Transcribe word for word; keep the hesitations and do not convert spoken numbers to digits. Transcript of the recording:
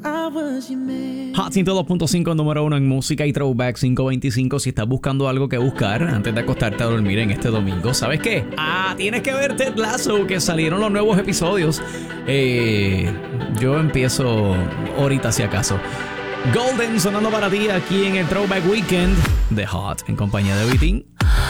Hot ciento dos punto cinco, número uno en música y throwback quinientos veinticinco. Si estás buscando algo que buscar antes de acostarte a dormir en este domingo, ¿sabes qué? Ah, tienes que ver Ted Lasso, que salieron los nuevos episodios. Eh, yo empiezo ahorita si acaso. Golden sonando para ti aquí en el Throwback Weekend de Hot en compañía de Vitín.